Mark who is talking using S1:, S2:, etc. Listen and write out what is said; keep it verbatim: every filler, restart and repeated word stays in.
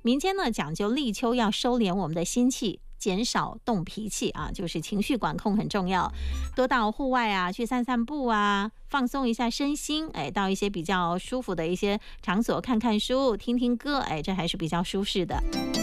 S1: 民间呢讲究立秋要收敛我们的心气，减少动脾气啊，就是情绪管控很重要。多到户外啊，去散散步啊，放松一下身心。哎，到一些比较舒服的一些场所看看书、听听歌，哎，这还是比较舒适的。